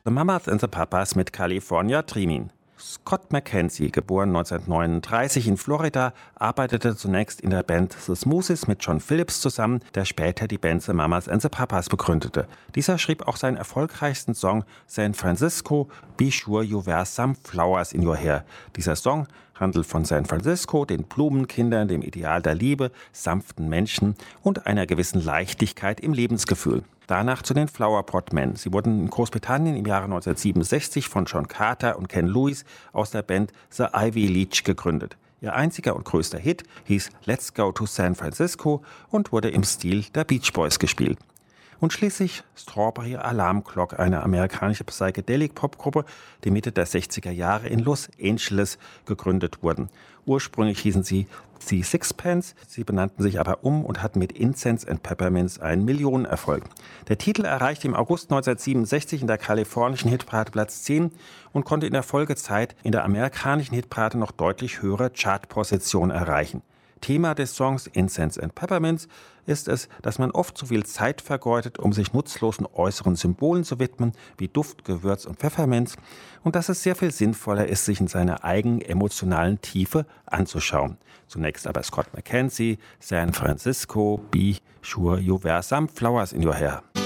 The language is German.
The Mamas and the Papas mit California Dreamin'. Scott McKenzie, geboren 1939 in Florida, arbeitete zunächst in der Band The Smoothies mit John Phillips zusammen, der später die Band The Mamas and the Papas begründete. Dieser schrieb auch seinen erfolgreichsten Song San Francisco, Be Sure You Wear Some Flowers in Your Hair. Dieser Song handelt von San Francisco, den Blumenkindern, dem Ideal der Liebe, sanften Menschen und einer gewissen Leichtigkeit im Lebensgefühl. Danach zu den Flower Pot Men. Sie wurden in Großbritannien im Jahre 1967 von John Carter und Ken Lewis aus der Band The Ivy League gegründet. Ihr einziger und größter Hit hieß Let's Go to San Francisco und wurde im Stil der Beach Boys gespielt. Und schließlich Strawberry Alarm Clock, eine amerikanische Psychedelic-Popgruppe, die Mitte der 60er Jahre in Los Angeles gegründet wurden. Ursprünglich hießen sie The Sixpence, sie benannten sich aber um und hatten mit Incense and Peppermints einen Millionenerfolg. Der Titel erreichte im August 1967 in der kalifornischen Hitparade Platz 10 und konnte in der Folgezeit in der amerikanischen Hitparade noch deutlich höhere Chartpositionen erreichen. Thema des Songs Incense and Peppermints ist es, dass man oft zu viel Zeit vergeudet, um sich nutzlosen äußeren Symbolen zu widmen, wie Duft, Gewürz und Pfefferminz, und dass es sehr viel sinnvoller ist, sich in seiner eigenen emotionalen Tiefe anzuschauen. Zunächst aber Scott McKenzie, San Francisco, Be Sure You Wear Some Flowers in Your Hair.